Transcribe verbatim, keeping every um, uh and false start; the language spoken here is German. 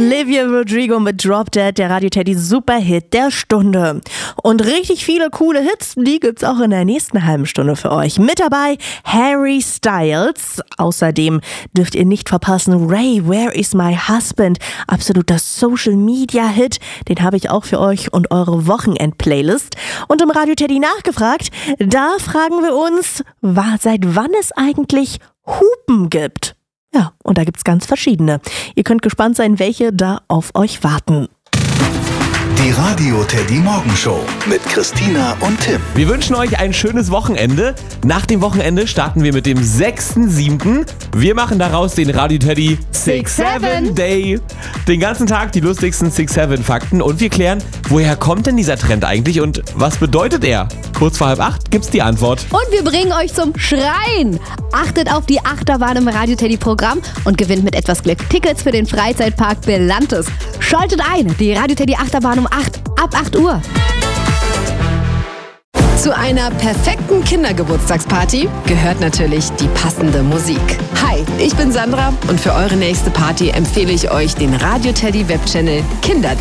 Olivia Rodrigo mit Drop Dead, der Radio Teddy Superhit der Stunde. Und richtig viele coole Hits, die gibt's auch in der nächsten halben Stunde für euch. Mit dabei Harry Styles. Außerdem dürft ihr nicht verpassen Ray, Where is my husband? Absoluter Social Media Hit. Den habe ich auch für euch und eure Wochenend-Playlist. Und im Radio Teddy nachgefragt, da fragen wir uns, seit wann es eigentlich Hupen gibt. Ja, und da gibt's ganz verschiedene. Ihr könnt gespannt sein, welche da auf euch warten. Die Radio Teddy Morgenshow mit Christina und Tim. Wir wünschen euch ein schönes Wochenende. Nach dem Wochenende starten wir mit dem sechsten siebten Wir machen daraus den Radio Teddy six seven Day. Den ganzen Tag die lustigsten six seven Fakten und wir klären, woher kommt denn dieser Trend eigentlich und was bedeutet er? Kurz vor halb acht gibt's die Antwort. Und wir bringen euch zum Schreien. Achtet auf die Achterbahn im Radio Teddy Programm und gewinnt mit etwas Glück Tickets für den Freizeitpark Belantes. Schaltet ein, die Radio Teddy Achterbahn um acht, ab acht Uhr. Zu einer perfekten Kindergeburtstagsparty gehört natürlich die passende Musik. Hi, ich bin Sandra und für eure nächste Party empfehle ich euch den Radio Teddy Webchannel Kinder